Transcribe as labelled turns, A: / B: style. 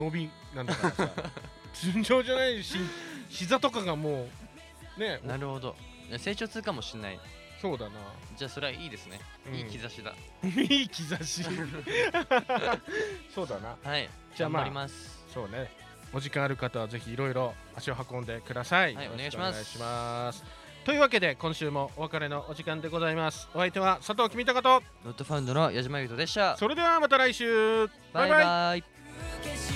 A: 伸びなんだからさ尋常じゃないし、膝とかがもうね。
B: なるほど。成長痛かもしんない。
A: そうだな。
B: じゃあそれはいいですね、いい兆しだ。
A: いい兆しそうだな。
B: はい、
A: じゃあ
B: 頑張ります。
A: そうね、お時間ある方はぜひいろいろ足を運んでください。
B: はい、
A: よろ
B: お願いします。
A: くお願いします。というわけで今週もお別れのお時間でございます。お相手は佐藤君高と
B: ノットファウンドの矢島優斗でした。
A: それではまた来週。
B: バイバイ。